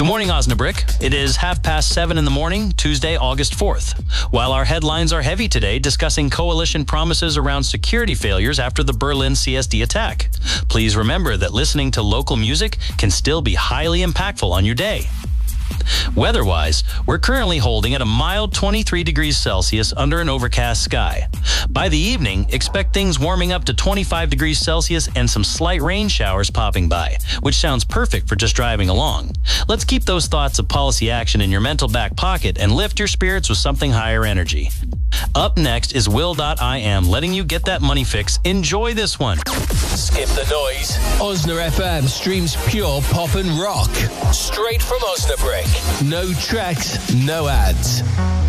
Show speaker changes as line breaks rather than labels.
Good morning, Osnabrück. It is 7:30 in the morning, Tuesday, August 4th. While our headlines are heavy today, discussing coalition promises around security failures after the Berlin CSD attack. Please remember that listening to local music can still be highly impactful on your day. Weather-wise, we're currently holding at a mild 23 degrees Celsius under an overcast sky. By the evening, expect things warming up to 25 degrees Celsius and some slight rain showers popping by, which sounds perfect for just driving along. Let's keep those thoughts of policy action in your mental back pocket and lift your spirits with something higher energy. Up next is Will.i.am, letting you get that money fix. Enjoy this one.
Skip the noise. Osna FM streams pure pop and rock. Straight from Osnabrück. No tracks, no ads.